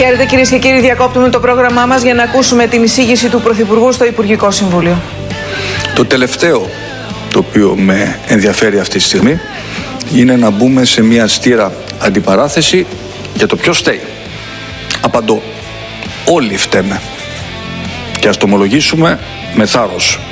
Χαίρετε κυρίες και κύριοι, διακόπτουμε το πρόγραμμά μας για να ακούσουμε την εισήγηση του Πρωθυπουργού στο Υπουργικό Συμβούλιο. Το τελευταίο το οποίο με ενδιαφέρει αυτή τη στιγμή είναι να μπούμε σε μια στήρα αντιπαράθεση για το ποιος φταίει. Απαντώ, όλοι φταίμε. Και ας το ομολογήσουμε με θάρρος.